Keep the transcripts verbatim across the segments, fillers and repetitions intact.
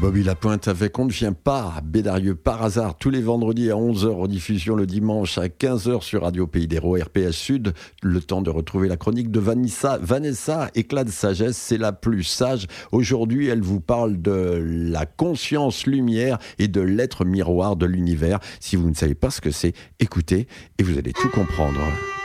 Bobby Lapointe avec On ne vient pas à Bédarieux par hasard tous les vendredis à onze heures, rediffusion le dimanche à quinze heures sur Radio Pays d'Hérault, R P S Sud. Le temps de retrouver la chronique de Vanessa. Vanessa, éclat de sagesse, c'est la plus sage. Aujourd'hui, elle vous parle de la conscience lumière et de l'être miroir de l'univers. Si vous ne savez pas ce que c'est, écoutez et vous allez tout comprendre.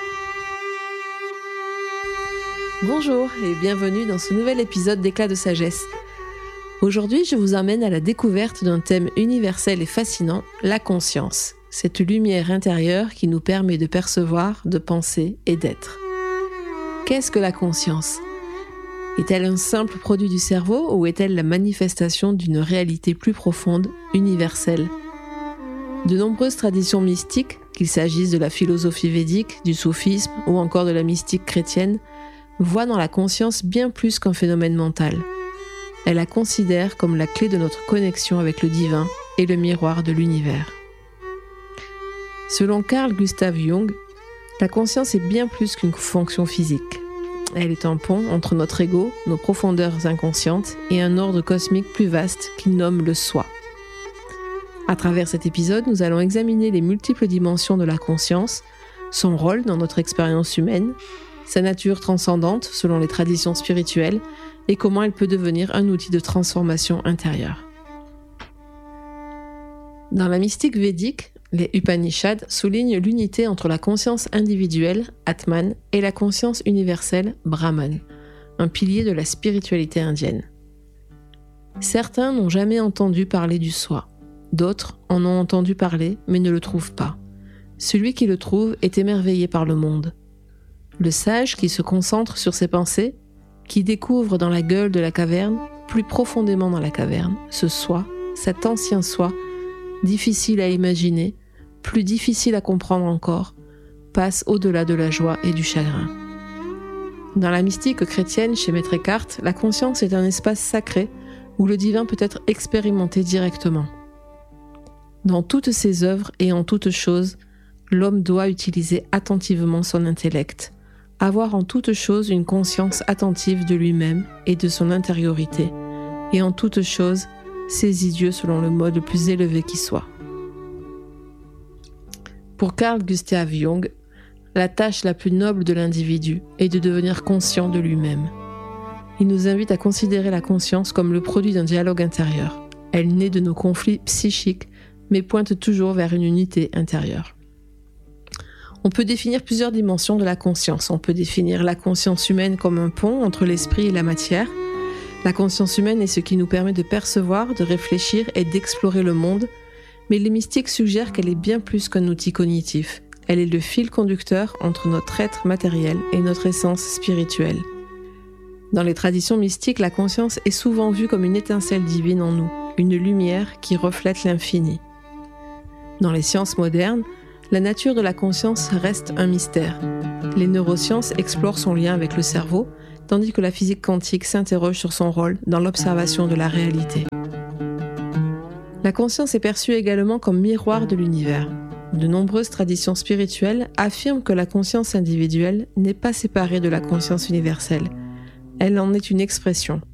Bonjour et bienvenue dans ce nouvel épisode d'Éclat de sagesse. Aujourd'hui, je vous emmène à la découverte d'un thème universel et fascinant, la conscience. Cette lumière intérieure qui nous permet de percevoir, de penser et d'être. Qu'est-ce que la conscience ? Est-elle un simple produit du cerveau ou est-elle la manifestation d'une réalité plus profonde, universelle ? De nombreuses traditions mystiques, qu'il s'agisse de la philosophie védique, du soufisme ou encore de la mystique chrétienne, voient dans la conscience bien plus qu'un phénomène mental. Elle la considère comme la clé de notre connexion avec le divin et le miroir de l'univers. Selon Carl Gustav Jung, la conscience est bien plus qu'une fonction physique. Elle est un pont entre notre ego, nos profondeurs inconscientes et un ordre cosmique plus vaste qu'il nomme le soi. À travers cet épisode, nous allons examiner les multiples dimensions de la conscience, son rôle dans notre expérience humaine, sa nature transcendante selon les traditions spirituelles et comment elle peut devenir un outil de transformation intérieure. Dans la mystique védique, les Upanishads soulignent l'unité entre la conscience individuelle, Atman, et la conscience universelle, Brahman, un pilier de la spiritualité indienne. Certains n'ont jamais entendu parler du soi, d'autres en ont entendu parler mais ne le trouvent pas. Celui qui le trouve est émerveillé par le monde. Le sage qui se concentre sur ses pensées, qui découvre dans la gueule de la caverne, plus profondément dans la caverne, ce soi, cet ancien soi, difficile à imaginer, plus difficile à comprendre encore, passe au-delà de la joie et du chagrin. Dans la mystique chrétienne, chez Maître Eckhart, la conscience est un espace sacré où le divin peut être expérimenté directement. Dans toutes ses œuvres et en toutes choses, l'homme doit utiliser attentivement son intellect, avoir en toute chose une conscience attentive de lui-même et de son intériorité, et en toute chose saisir Dieu selon le mode le plus élevé qui soit. Pour Carl Gustav Jung, la tâche la plus noble de l'individu est de devenir conscient de lui-même. Il nous invite à considérer la conscience comme le produit d'un dialogue intérieur. Elle naît de nos conflits psychiques, mais pointe toujours vers une unité intérieure. On peut définir plusieurs dimensions de la conscience. On peut définir la conscience humaine comme un pont entre l'esprit et la matière. La conscience humaine est ce qui nous permet de percevoir, de réfléchir et d'explorer le monde, mais les mystiques suggèrent qu'elle est bien plus qu'un outil cognitif. Elle est le fil conducteur entre notre être matériel et notre essence spirituelle. Dans les traditions mystiques, la conscience est souvent vue comme une étincelle divine en nous, une lumière qui reflète l'infini. Dans les sciences modernes, la nature de la conscience reste un mystère. Les neurosciences explorent son lien avec le cerveau, tandis que la physique quantique s'interroge sur son rôle dans l'observation de la réalité. La conscience est perçue également comme miroir de l'univers. De nombreuses traditions spirituelles affirment que la conscience individuelle n'est pas séparée de la conscience universelle. Elle en est une expression.